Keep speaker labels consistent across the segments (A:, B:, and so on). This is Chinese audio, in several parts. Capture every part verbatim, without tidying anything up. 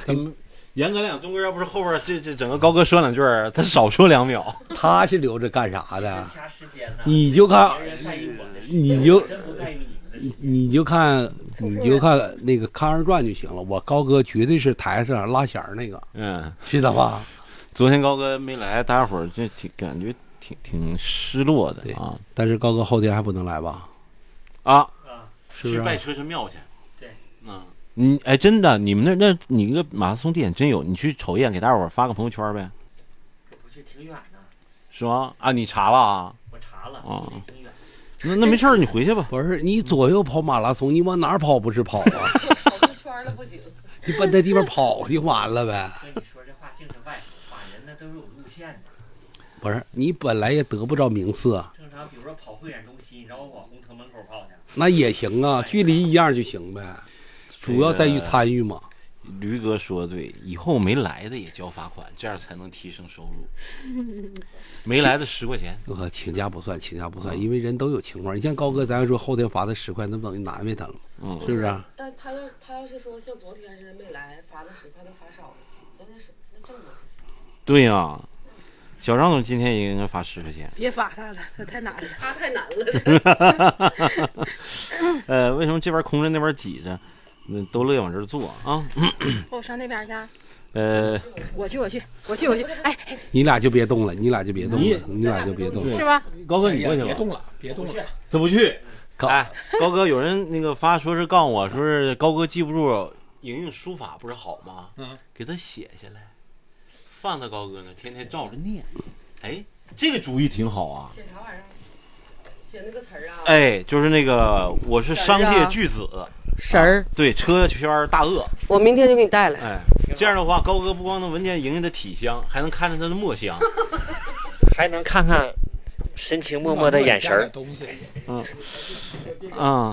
A: 他们严格来讲，东哥要不是后边这这整个高哥说两句，他少说两秒。
B: 他是留着干啥的？
C: 掐时间呢？
B: 你就看，你就
C: 真不在意你
B: 你就看你就看那个看二传就行了。我高哥绝对是台上拉弦儿那个，
A: 嗯，
B: 知道吧？
A: 昨天高哥没来，大家伙儿这挺感觉挺挺失落的啊。
B: 但是高哥后天还不能来吧？
A: 啊
C: 啊，
B: 是不是？
A: 去拜车神庙去。
C: 对，
A: 嗯，你哎，真的，你们那那你那个马拉松地点真有，你去瞅一眼，给大伙儿发个朋友圈呗。
C: 不去挺远的。是
A: 吗？啊，你查了啊？
C: 我查了，
A: 啊，
C: 挺远。
A: 那那没事儿，你回去吧。
B: 不是你左右跑马拉松，你往哪儿跑不是跑啊？
D: 跑一圈了不行，
B: 你奔那地方跑就完了呗。
C: 跟你说这话净是外行，法人呢都是有路线的。
B: 不是你本来也得不着名次啊。
C: 正常，比如说跑会展中心，然后往红藤门口跑去，
B: 那也行啊，距离一样就行呗，主要在于参与嘛。
A: 驴哥说的对，以后没来的也交罚款，这样才能提升收入。没来的十块钱，
B: 呃，请假不算，请假不算，因为人都有情况。你像高哥，咱说后天罚他十块，那不等于难为他了吗？
A: 嗯，
B: 是不是啊？
D: 但他要他要是说像昨天是没来，罚的十块，他罚少了。昨天是那挣多少？
A: 对呀、啊，小张总今天也应该罚十块钱。
E: 别罚他了，他太难了，
D: 他太难了。
A: 呃，为什么这边空着那边挤着？那都乐意往这儿坐啊。
E: 我上那边去。
A: 呃，
E: 我去，我去，我去，我去。哎，
B: 你俩就别动了，你俩就别动了，你, 你俩就别动了，
E: 是吧？
A: 高哥，你过去吧。
F: 别动了，别动了，
A: 他不去。哎，高哥，有人那个发说是告诉我说是高哥记不住莹莹书法不是好吗？
F: 嗯，
A: 给他写下来，放到高哥那，天天照着念。哎，这个主意挺好啊。
D: 写啥玩意儿？写那个词儿啊？
A: 哎，就是那个我是商界巨子。
D: 神儿、啊，
A: 对，车圈大鳄，
D: 我明天就给你带来。
A: 哎，这样的话，高哥不光能闻见莹莹的体香，还能看着她的墨香，
C: 还能看看深情脉脉的眼神儿。
A: 嗯，啊，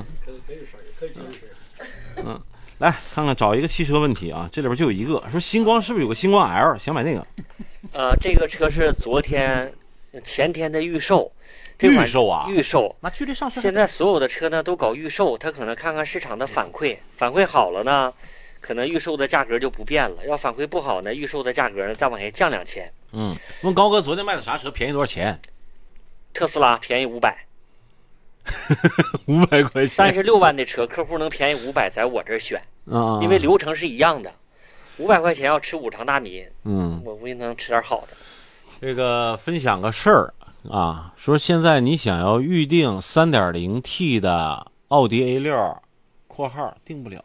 A: 嗯，来看看找一个汽车问题啊，这里边就有一个，说星光是不是有个星光 L， 想买那个？
C: 呃，这个车是昨天、前天的预售。这
A: 预售啊，
C: 预售，
A: 那距离上市。
C: 现在所有的车呢都搞预售，他可能看看市场的反馈，反馈好了呢，可能预售的价格就不变了；要反馈不好呢，预售的价格呢再往下降两千。
A: 嗯，问高哥昨天卖的啥车便宜多少钱？
C: 特斯拉便宜五百，
A: 五百块钱。
C: 三十六万的车，客户能便宜五百，在我这儿选啊，因为流程是一样的。五百块钱要吃五常大米，
A: 嗯，
C: 我估计能吃点好的。
A: 这个分享个事儿。啊，说现在你想要预定 三点零 T 的奥迪 A 六 括号定不了，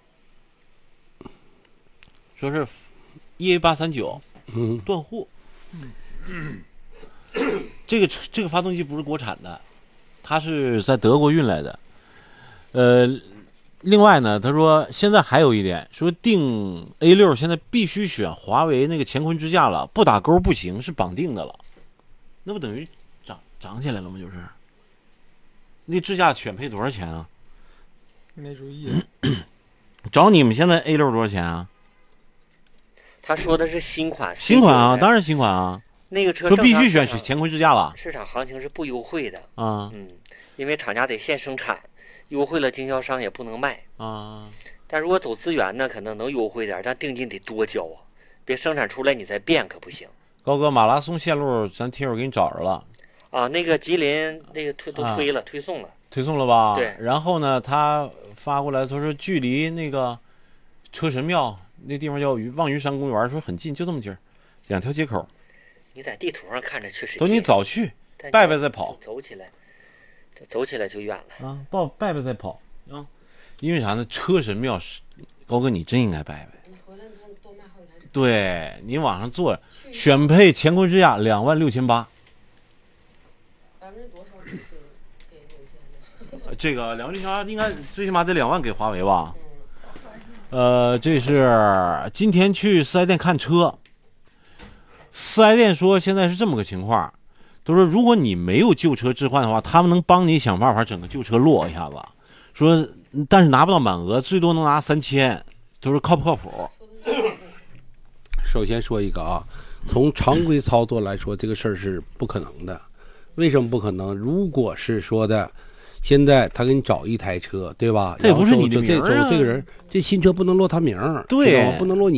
A: 说是 E A 八三九
B: 嗯
A: 断货。嗯，这个这个发动机不是国产的，它是在德国运来的。呃，另外呢，他说现在还有一点，说订 A 六 现在必须选华为那个乾坤支架了，不打勾不行，是绑定的了，那不等于涨起来了吗？就是那支架选配多少钱啊？
F: 没注意。
A: 找你们现在 A 六 多少钱啊？
C: 他说的是新款，
A: 新款啊，当然新款啊。
C: 那个车
A: 说必须选乾坤支架了。
C: 市场行情是不优惠的
A: 啊，
C: 嗯，因为厂家得现生产，优惠了经销商也不能卖
A: 啊。
C: 但如果走资源呢，可能能优惠点，但定金得多交啊，别生产出来你再变可不行。
A: 高哥，马拉松线路咱听友给你找着了。
C: 啊，那个吉林那个推都推了、啊，推送了，
A: 推送了吧？
C: 对。
A: 然后呢，他发过来，他说距离那个车神庙那地方叫望云山公园，说很近，就这么近，两条街口。
C: 你在地图上看着确实近。
A: 都你早去，拜拜再跑。
C: 走起来，走起来就远了
A: 啊！抱拜拜再跑啊！因为啥呢？车神庙是高哥，你真应该拜拜。
D: 你回来你多卖好几台车。
A: 对你网上做选配乾坤支架两万六千八。这个两万六千八应该最起码得两万给华为吧？呃，这是今天去四 S 店看车，四 S 店说现在是这么个情况，都说如果你没有旧车置换的话，他们能帮你想办法整个旧车落一下子，说但是拿不到满额，最多能拿三千，都是靠不靠谱？
B: 首先说一个啊，从常规操作来说，这个事儿是不可能的。为什么不可能？如果是说的。现在他给你找一台车，对吧？
A: 这也不是你的名
B: 儿啊。这这个人，这新车不能落他名儿，
A: 对，
B: 不能落你。